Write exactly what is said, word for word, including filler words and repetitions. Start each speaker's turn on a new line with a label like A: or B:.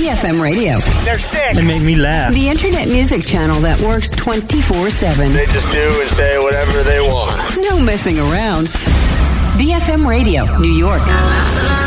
A: F M Radio.
B: They're sick.
C: They make me laugh.
A: The internet music channel that works twenty-four seven.
D: They just do and say whatever they want.
A: No messing around. B F M Radio, New York.